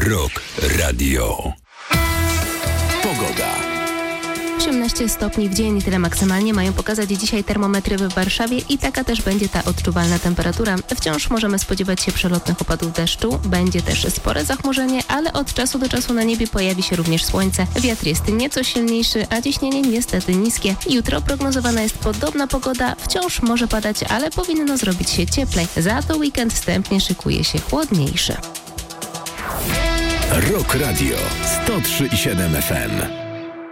Rock Radio. Pogoda. 18 stopni w dzień, tyle maksymalnie mają pokazać dzisiaj termometry w Warszawie i taka też będzie ta odczuwalna temperatura. Wciąż możemy spodziewać się przelotnych opadów deszczu, będzie też spore zachmurzenie, ale od czasu do czasu na niebie pojawi się również słońce. Wiatr jest nieco silniejszy, a ciśnienie niestety niskie. Jutro prognozowana jest podobna pogoda, wciąż może padać, ale powinno zrobić się cieplej. Za to weekend wstępnie szykuje się chłodniejszy. Rock Radio 103,7 FM.